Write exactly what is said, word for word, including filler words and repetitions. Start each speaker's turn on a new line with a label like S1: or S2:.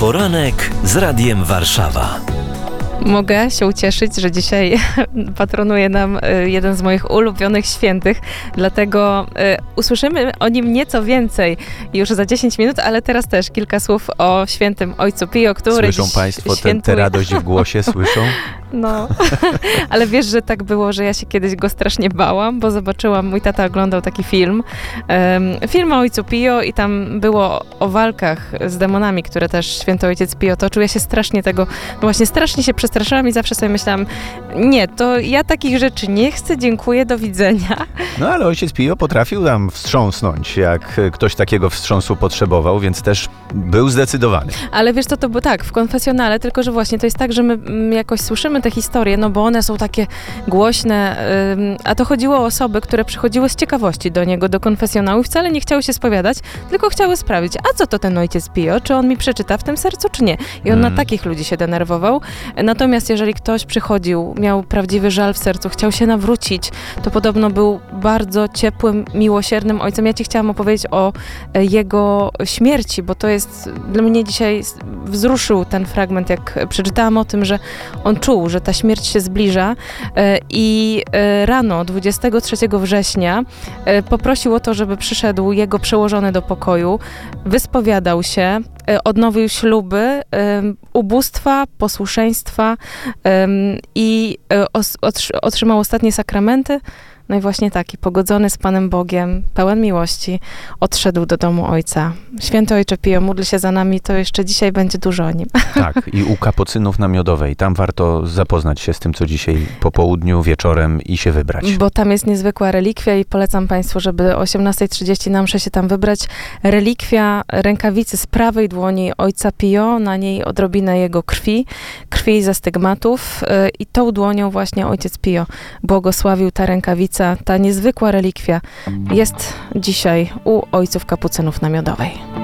S1: Poranek z Radiem Warszawa.
S2: Mogę się ucieszyć, że dzisiaj patronuje nam jeden z moich ulubionych świętych, dlatego usłyszymy o nim nieco więcej już za dziesięć minut, ale teraz też kilka słów o świętym Ojcu Pio, który
S3: Słyszą
S2: dziś
S3: Państwo
S2: świętuje.
S3: tę radość w głosie? Słyszą?
S2: No, ale wiesz, że tak było, że ja się kiedyś go strasznie bałam, bo zobaczyłam, mój tata oglądał taki film, um, film o Ojcu Pio i tam było o walkach z demonami, które też święty Ojciec Pio toczył. Ja się strasznie tego, no właśnie strasznie się przestraszyłam i zawsze sobie myślałam, nie, to ja takich rzeczy nie chcę, dziękuję, do widzenia.
S3: No ale Ojciec Pio potrafił nam wstrząsnąć, jak ktoś takiego wstrząsu potrzebował, więc też był zdecydowany.
S2: Ale wiesz co, to było tak, w konfesjonale, tylko że właśnie to jest tak, że my mm, jakoś słyszymy te historie, no bo one są takie głośne, ym, a to chodziło o osoby, które przychodziły z ciekawości do niego, do konfesjonału i wcale nie chciały się spowiadać, tylko chciały sprawdzić, a co to ten Ojciec Pio, czy on mi przeczyta w tym sercu, czy nie. I on
S3: Mm.
S2: na takich ludzi się denerwował. Natomiast jeżeli ktoś przychodził, miał prawdziwy żal w sercu, chciał się nawrócić, to podobno był bardzo ciepłym, miłosiernym ojcem. Ja ci chciałam opowiedzieć o e, jego śmierci, bo to jest dla mnie dzisiaj wzruszył ten fragment, jak przeczytałam o tym, że on czuł, że ta śmierć się zbliża e, i e, rano dwudziestego trzeciego września e, poprosił o to, żeby przyszedł jego przełożony do pokoju, wyspowiadał się, e, odnowił śluby e, ubóstwa, posłuszeństwa e, i e, os, otrzy, otrzymał ostatnie sakramenty. No i właśnie taki, pogodzony z Panem Bogiem, pełen miłości, odszedł do domu Ojca. Święty Ojcze Pio, módl się za nami, to jeszcze dzisiaj będzie dużo o nim.
S3: Tak, i u kapucynów na Miodowej. Tam warto zapoznać się z tym, co dzisiaj po południu, wieczorem i się wybrać.
S2: Bo tam jest niezwykła relikwia i polecam Państwu, żeby o osiemnastej trzydzieści na mszę się tam wybrać. Relikwia rękawicy z prawej dłoni Ojca Pio, na niej odrobinę jego krwi, krwi ze stygmatów yy, i tą dłonią właśnie Ojciec Pio błogosławił tę rękawicę. Ta niezwykła relikwia jest dzisiaj u ojców kapucynów na Miodowej.